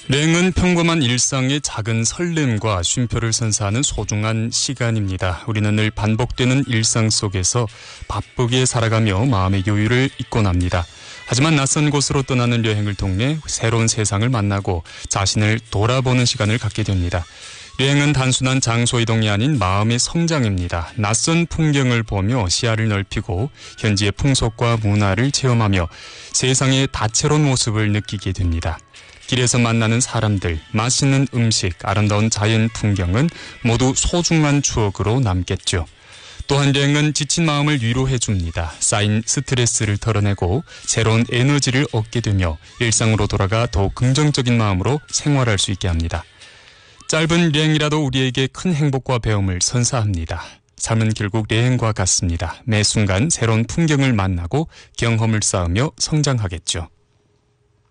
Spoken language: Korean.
여행은 평범한 일상의 작은 설렘과 쉼표를 선사하는 소중한 시간입니다. 우리는 늘 반복되는 일상 속에서 바쁘게 살아가며 마음의 여유를 잊곤 합니다. 하지만 낯선 곳으로 떠나는 여행을 통해 새로운 세상을 만나고 자신을 돌아보는 시간을 갖게 됩니다. 여행은 단순한 장소 이동이 아닌 마음의 성장입니다. 낯선 풍경을 보며 시야를 넓히고 현지의 풍속과 문화를 체험하며 세상의 다채로운 모습을 느끼게 됩니다. 길에서 만나는 사람들, 맛있는 음식, 아름다운 자연 풍경은 모두 소중한 추억으로 남겠죠. 또한 여행은 지친 마음을 위로해줍니다. 쌓인 스트레스를 털어내고 새로운 에너지를 얻게 되며 일상으로 돌아가 더욱 긍정적인 마음으로 생활할 수 있게 합니다. 짧은 여행이라도 우리에게 큰 행복과 배움을 선사합니다. 삶은 결국 여행과 같습니다. 매 순간 새로운 풍경을 만나고 경험을 쌓으며 성장하겠죠.